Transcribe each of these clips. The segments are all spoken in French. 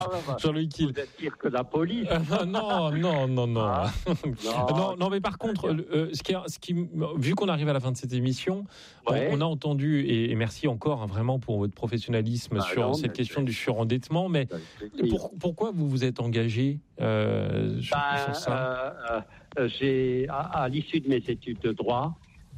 Jean-Louis Kiel. Vous êtes pire que la police. Non. Non, mais par contre, vu qu'on arrive à la fin de cette émission, on a entendu, et merci encore vraiment pour votre professionnalisme sur cette question du surendettement, mais pourquoi vous vous êtes engagé sur ça j'ai, à l'issue de mes études de droit,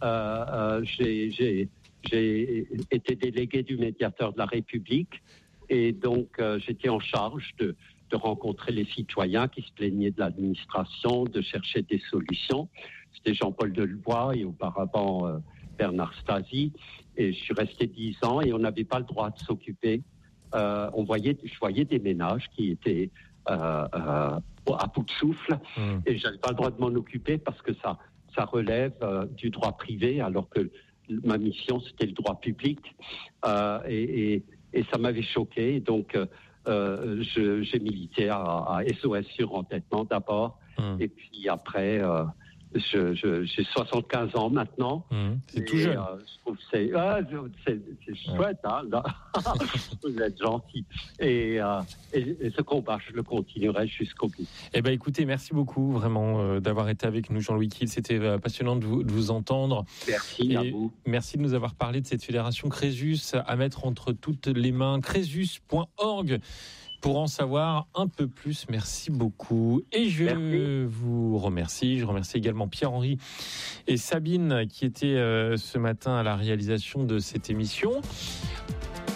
j'ai été délégué du médiateur de la République. Et donc, j'étais en charge de rencontrer les citoyens qui se plaignaient de l'administration, de chercher des solutions. C'était Jean-Paul Delevoye et auparavant Bernard Stasi. Et je suis resté 10 ans et on n'avait pas le droit de s'occuper. Je voyais des ménages qui étaient à bout de souffle et j'avais pas le droit de m'en occuper parce que ça relève du droit privé alors que ma mission c'était le droit public. Et ça m'avait choqué. Donc, j'ai milité à SOS Surendettement d'abord. Et puis après, j'ai 75 ans maintenant. C'est tout jeune. Je trouve que c'est chouette. Hein, vous êtes gentil. Et ce combat, je le continuerai jusqu'au bout. Eh ben, écoutez, merci beaucoup vraiment d'avoir été avec nous, Jean-Louis Kiel. C'était passionnant de vous entendre. Merci à vous. Merci de nous avoir parlé de cette fédération Crésus à mettre entre toutes les mains. Crésus.org. Pour en savoir un peu plus, merci beaucoup. Et vous remercie. Je remercie également Pierre-Henri et Sabine qui étaient ce matin à la réalisation de cette émission.